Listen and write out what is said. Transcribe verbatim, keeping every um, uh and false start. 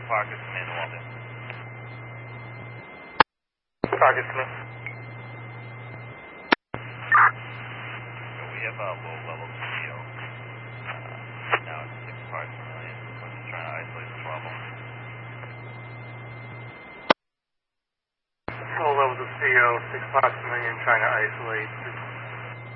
Parker, Commander Walden. Parker, Smith. So we have a low-level C O. Uh, now it's six parts per million. We're just trying to isolate the problem. Low levels of C O, six parts per million, trying to isolate